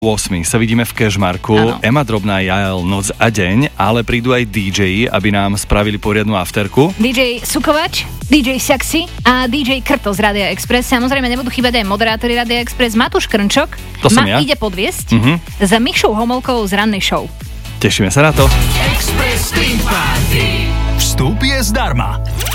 8. sa vidíme v Kežmarku. Áno. Ema Drobná, Jael, Noc a deň, ale prídu aj DJ, aby nám spravili poriadnu afterku. DJ Sukovač, DJ Saxy a DJ Krto z Rádia Express. Samozrejme nebudú chýbať aj moderátori Rádia Express. Matúš Krnčok To som ja. ide podviesť za Mišou Homolkou z rannej show. Tešíme sa na to. Express Stream Party. Vstup je zdarma.